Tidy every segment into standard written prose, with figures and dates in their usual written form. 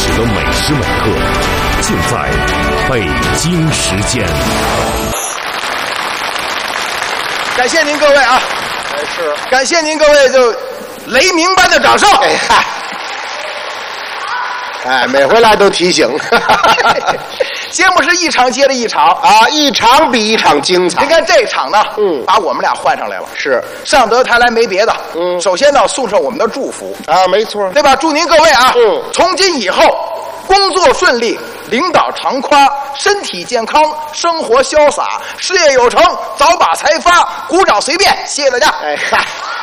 始的每时每刻，尽在北京时间。 感谢您各位啊！ 是， 感谢您各位就雷鸣般的掌声。 哎嗨，哎，每回来都提醒。 节目是一场接着一场啊，一场比一场精彩。 您看这场呢，把我们俩换上来了。 是， 上得台来没别的，首先呢送上我们的祝福啊，没错， 对吧？祝您各位啊，从今以后工作顺利，领导常夸，身体健康，生活潇洒，事业有成，早把财发，鼓掌随便，谢谢大家。 哎嗨，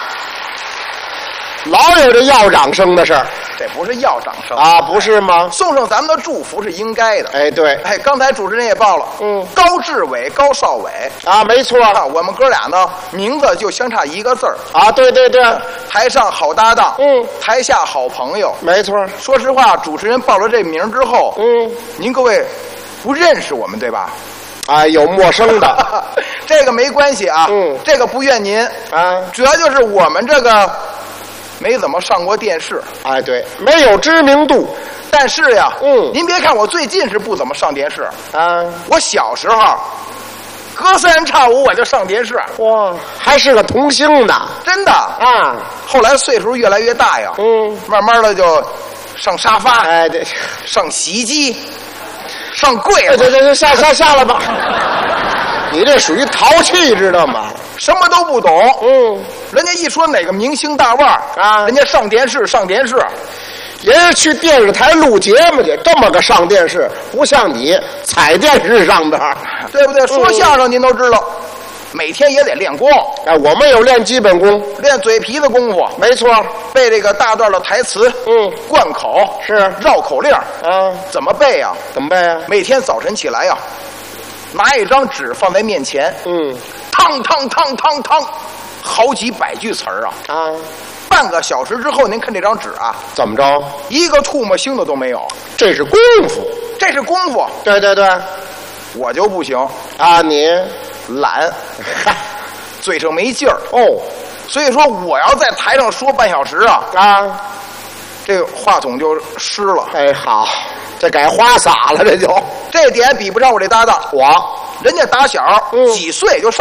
老有这要掌声的事儿。 这不是要掌声啊，不是吗？ 送上咱们的祝福是应该的。 哎，对， 哎，刚才主持人也报了，高志伟、高少伟啊，没错啊，我们哥俩呢名字就相差一个字儿啊，对对对， 台上好搭档，台下好朋友， 没错。 说实话，主持人报了这名之后，您各位不认识我们对吧？ 啊，有陌生的， 这个没关系啊，这个不怨您啊， 主要就是我们这个。没怎么上过电视， 哎，对，没有知名度。 但是呀，您别看我最近是不怎么上电视啊， 我小时候隔三差五我就上电视。 哇，还是个童星呢， 真的啊。 后来岁数越来越大呀，慢慢的就上沙发， 哎，对， 上洗衣机，上柜子， 这下了吧。你这属于淘气，知道吗？ 什么都不懂。人家一说哪个明星大腕啊，人家上电视， 人家去电视台录节目去，这么个上电视，不像你踩电视上边， 对不对？说相声您都知道，每天也得练功。 哎，我们有练基本功， 练嘴皮子功夫， 没错， 背这个大段的台词，贯口是绕口令啊， 怎么背呀？ 怎么背呀？ 每天早晨起来呀，拿一张纸放在面前，汤，好几百句词儿啊！半个小时之后，您看这张纸啊， 怎么着？ 一个唾沫星子都没有。 这是功夫， 这是功夫。 对对对， 我就不行啊，你懒，嘴上没劲儿哦， 所以说我要在台上说半小时啊，这个话筒就湿了。 哎，好，这改花洒了，这点比不上我这搭档。 人家打小几岁就上